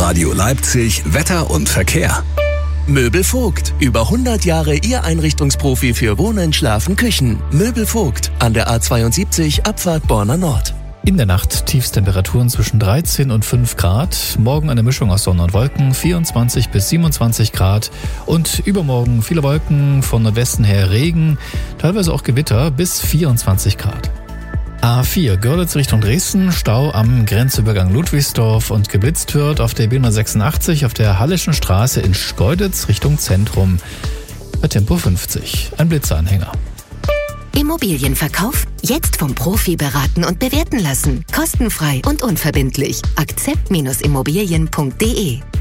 Radio Leipzig Wetter und Verkehr. Möbel Vogt. Über 100 Jahre Ihr Einrichtungsprofi für Wohnen, Schlafen, Küchen. Möbel Vogt. An der A72 Abfahrt Borna Nord. In der Nacht Tiefstemperaturen zwischen 13 und 5 Grad. Morgen eine Mischung aus Sonne und Wolken, 24 bis 27 Grad. Und übermorgen viele Wolken, von Nordwesten her Regen, teilweise auch Gewitter bis 24 Grad. A4 Görlitz Richtung Dresden, Stau am Grenzübergang Ludwigsdorf und geblitzt wird auf der B186 auf der Halleschen Straße in Schkeuditz Richtung Zentrum bei Tempo 50. Ein Blitzeanhänger. Immobilienverkauf? Jetzt vom Profi beraten und bewerten lassen. Kostenfrei und unverbindlich. Akzept-immobilien.de